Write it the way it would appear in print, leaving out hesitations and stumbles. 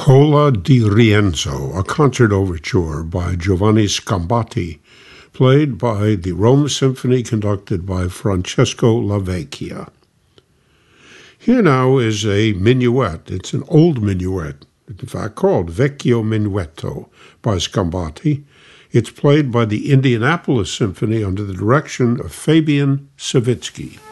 Nicola di Rienzo, a concert overture by Giovanni Scambati, played by the Rome Symphony conducted by Francesco Lavecchia. Here now is a minuet. It's an old minuet, in fact called Vecchio Minuetto by Scambati. It's played by the Indianapolis Symphony under the direction of Fabian Savitsky.